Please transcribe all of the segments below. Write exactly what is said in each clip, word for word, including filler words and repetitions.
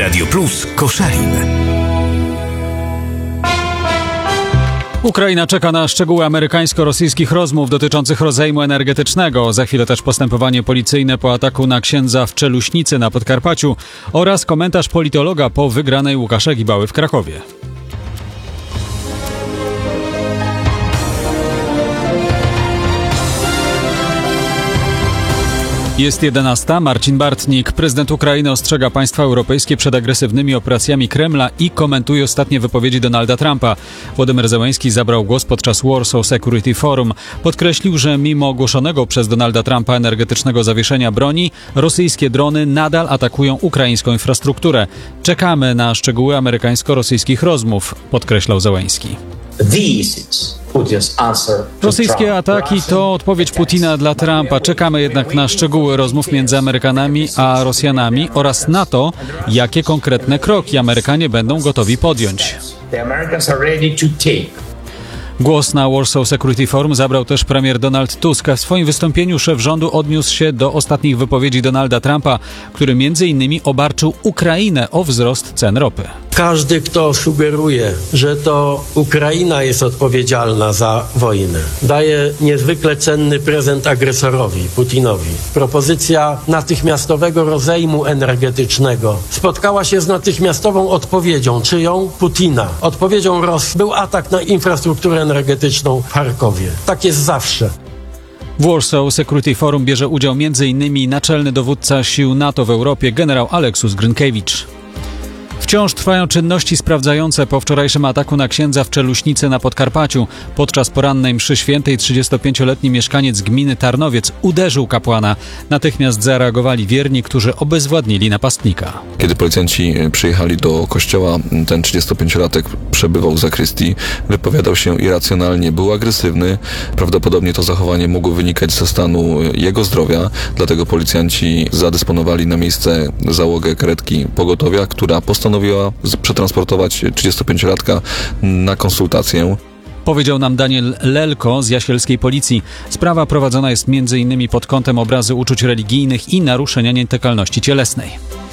Radio Plus Koszalin. Ukraina czeka na szczegóły amerykańsko-rosyjskich rozmów dotyczących rozejmu energetycznego. Za chwilę też postępowanie policyjne po ataku na księdza w Czeluśnicy na Podkarpaciu oraz komentarz politologa po wygranej Łukasza Gibały w Krakowie. Jest jedenasta. Marcin Bartnik. Prezydent Ukrainy ostrzega państwa europejskie przed agresywnymi operacjami Kremla i komentuje ostatnie wypowiedzi Donalda Trumpa. Władimir Zełenski zabrał głos podczas Warsaw Security Forum. Podkreślił, że mimo ogłoszonego przez Donalda Trumpa energetycznego zawieszenia broni, rosyjskie drony nadal atakują ukraińską infrastrukturę. Czekamy na szczegóły amerykańsko-rosyjskich rozmów, podkreślał Zełenski. Rosyjskie ataki to odpowiedź Putina dla Trumpa. Czekamy jednak na szczegóły rozmów między Amerykanami a Rosjanami oraz na to, jakie konkretne kroki Amerykanie będą gotowi podjąć. Głos na Warsaw Security Forum zabrał też premier Donald Tusk. W swoim wystąpieniu szef rządu odniósł się do ostatnich wypowiedzi Donalda Trumpa, który między innymi obarczył Ukrainę o wzrost cen ropy. Każdy, kto sugeruje, że to Ukraina jest odpowiedzialna za wojnę, daje niezwykle cenny prezent agresorowi, Putinowi. Propozycja natychmiastowego rozejmu energetycznego spotkała się z natychmiastową odpowiedzią. Czyją? Putina. Odpowiedzią Rosji był atak na infrastrukturę energetyczną w Charkowie. Tak jest zawsze. W Warsaw Security Forum bierze udział m.in. naczelny dowódca sił NATO w Europie, generał Aleksus Grynkiewicz. Wciąż trwają czynności sprawdzające po wczorajszym ataku na księdza w Czeluśnicy na Podkarpaciu. Podczas porannej mszy świętej trzydziestopięcioletni mieszkaniec gminy Tarnowiec uderzył kapłana. Natychmiast zareagowali wierni, którzy obezwładnili napastnika. Kiedy policjanci przyjechali do kościoła, ten trzydziestopięciolatek przebywał w zakrystii, wypowiadał się irracjonalnie, był agresywny. Prawdopodobnie to zachowanie mogło wynikać ze stanu jego zdrowia, dlatego policjanci zadysponowali na miejsce załogę karetki pogotowia, która postanowiła przetransportować trzydziestopięciolatka na konsultację. Powiedział nam Daniel Lelko z Jasielskiej Policji. Sprawa prowadzona jest między innymi pod kątem obrazy uczuć religijnych i naruszenia nietykalności cielesnej.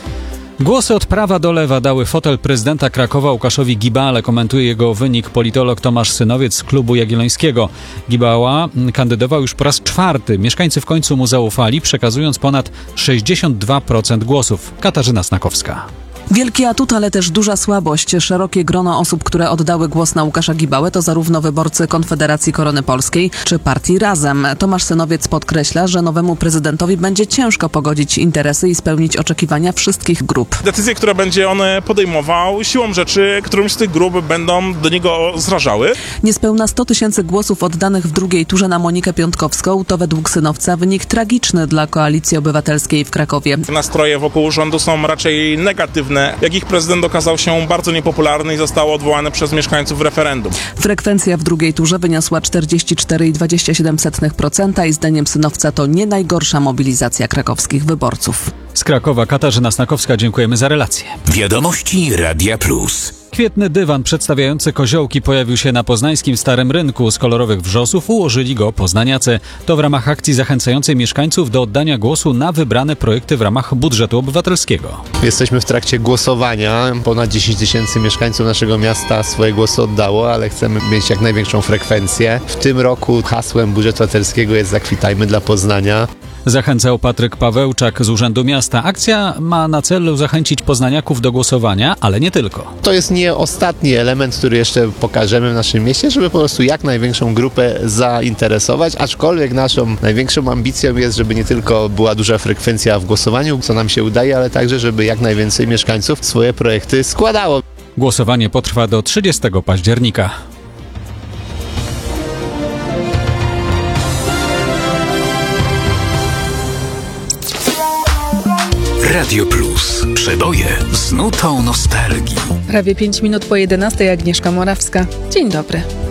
Głosy od prawa do lewa dały fotel prezydenta Krakowa Łukaszowi Gibale, komentuje jego wynik politolog Tomasz Synowiec z Klubu Jagiellońskiego. Gibała kandydował już po raz czwarty. Mieszkańcy w końcu mu zaufali, przekazując ponad sześćdziesiąt dwa procent głosów. Katarzyna Snakowska. Wielki atut, ale też duża słabość. Szerokie grono osób, które oddały głos na Łukasza Gibałę, to zarówno wyborcy Konfederacji Korony Polskiej czy partii Razem. Tomasz Synowiec podkreśla, że nowemu prezydentowi będzie ciężko pogodzić interesy i spełnić oczekiwania wszystkich grup. Decyzje, które będzie on podejmował, siłą rzeczy, którymś z tych grup będą do niego zrażały. Niespełna sto tysięcy głosów oddanych w drugiej turze na Monikę Piątkowską to według Synowca wynik tragiczny dla Koalicji Obywatelskiej w Krakowie. Nastroje wokół rządu są raczej negatywne. Jak ich prezydent okazał się bardzo niepopularny i został odwołany przez mieszkańców w referendum. Frekwencja w drugiej turze wyniosła czterdzieści cztery przecinek dwadzieścia siedem procent i zdaniem Synowca to nie najgorsza mobilizacja krakowskich wyborców. Z Krakowa Katarzyna Snakowska, dziękujemy za relację. Wiadomości Radia Plus. Kwietny dywan przedstawiający koziołki pojawił się na poznańskim Starym Rynku. Z kolorowych wrzosów ułożyli go poznaniacy. To w ramach akcji zachęcającej mieszkańców do oddania głosu na wybrane projekty w ramach budżetu obywatelskiego. Jesteśmy w trakcie głosowania. Ponad dziesięć tysięcy mieszkańców naszego miasta swoje głosy oddało, ale chcemy mieć jak największą frekwencję. W tym roku hasłem budżetu obywatelskiego jest Zakwitajmy dla Poznania. Zachęcał Patryk Pawełczak z Urzędu Miasta. Akcja ma na celu zachęcić poznaniaków do głosowania, ale nie tylko. To jest nie ostatni element, który jeszcze pokażemy w naszym mieście, żeby po prostu jak największą grupę zainteresować, aczkolwiek naszą największą ambicją jest, żeby nie tylko była duża frekwencja w głosowaniu, co nam się udaje, ale także, żeby jak najwięcej mieszkańców swoje projekty składało. Głosowanie potrwa do trzydziestego października. Radio Plus. Przeboje z nutą nostalgii. Prawie pięć minut po jedenastej. Agnieszka Morawska. Dzień dobry.